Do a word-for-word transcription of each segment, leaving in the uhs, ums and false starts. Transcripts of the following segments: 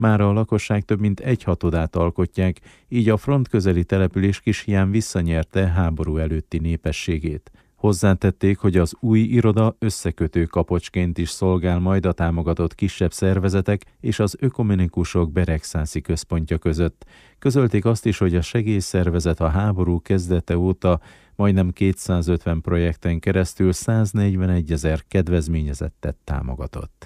Mára a lakosság több mint egyhatodát alkotják, így a front közeli település Kishián visszanyerte háború előtti népességét. Hozzátették, hogy az új iroda összekötő kapocsként is szolgál majd a támogatott kisebb szervezetek és az ökumenikusok Beregszászi központja között. Közölték azt is, hogy a segélyszervezet a háború kezdete óta majdnem kétszázötven projekten keresztül száznegyvenegyezer kedvezményezettet támogatott.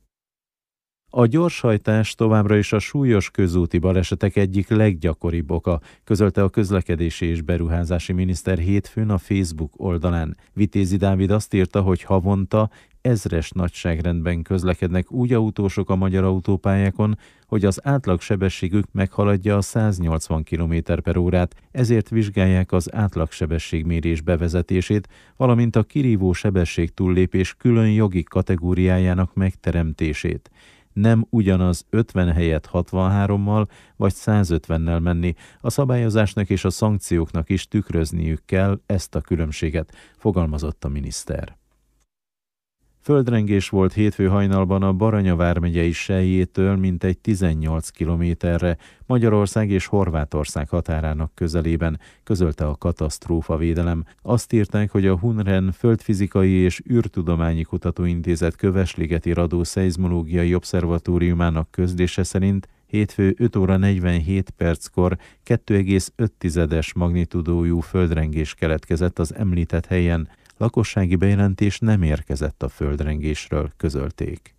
A gyorshajtás továbbra is a súlyos közúti balesetek egyik leggyakoribb oka, közölte a közlekedési és beruházási miniszter hétfőn a Facebook oldalán. Vitézi Dávid azt írta, hogy havonta ezres nagyságrendben közlekednek úgy autósok a magyar autópályákon, hogy az átlagsebességük meghaladja a száznyolcvan kilométer per órát, ezért vizsgálják az átlagsebességmérés bevezetését, valamint a kirívó sebesség túllépés külön jogi kategóriájának megteremtését. Nem ugyanaz ötven helyett hatvanhárommal vagy százötvennel menni, a szabályozásnak és a szankcióknak is tükrözniük kell ezt a különbséget, fogalmazott a miniszter. Földrengés volt hétfő hajnalban a Baranya vármegyei Sellyétől mintegy tizennyolc kilométerre, Magyarország és Horvátország határának közelében, közölte a katasztrófavédelem. Azt írták, hogy a Hunren Földfizikai és űrtudományi kutatóintézet Kövesligeti Radó-szeizmológiai obszervatóriumának közlése szerint hétfő öt óra negyvenhét perckor kettő egész öt magnitudójú földrengés keletkezett az említett helyen. Lakossági bejelentés nem érkezett a földrengésről, közölték.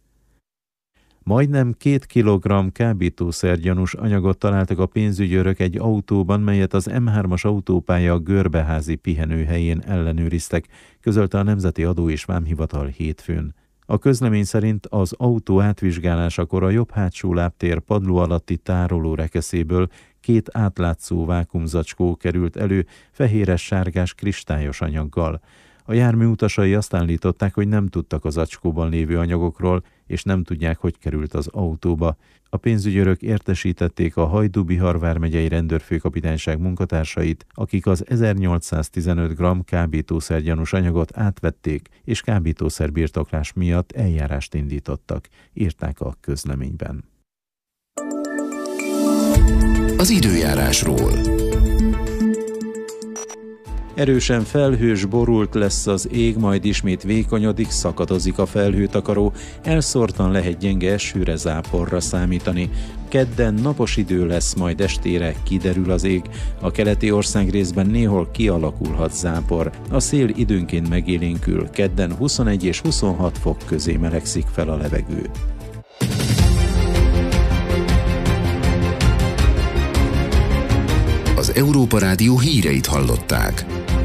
Majdnem két kilogramm kábítószergyanús anyagot találtak a pénzügyőrök egy autóban, melyet az M hármas autópálya Görbeházi pihenőhelyén ellenőriztek, közölte a Nemzeti Adó és Vámhivatal hétfőn. A közlemény szerint az autó átvizsgálásakor a jobb hátsó lábtér padló alatti tároló rekeszéből két átlátszó vákuumzacskó került elő fehéres-sárgás kristályos anyaggal. A jármű utasai azt állították, hogy nem tudtak az zacskóban lévő anyagokról, és nem tudják, hogy került az autóba. A pénzügyőrök értesítették a Hajdú-Bihar vármegyei rendőrfőkapitányság munkatársait, akik az ezernyolcszáztizenöt gramm kábítószergyanús anyagot átvették, és kábítószerbirtoklás miatt eljárást indítottak, írták a közleményben. Az időjárásról. Erősen felhős, borult lesz az ég, majd ismét vékonyodik, szakadozik a felhőtakaró, elszórtan lehet gyenge esőre, záporra számítani. Kedden napos idő lesz, majd estére kiderül az ég, a keleti országrészben néhol kialakulhat zápor, a szél időnként megélénkül, kedden huszonegy és huszonhat fok közé melegszik fel a levegő. Az Európa Rádió híreit hallották.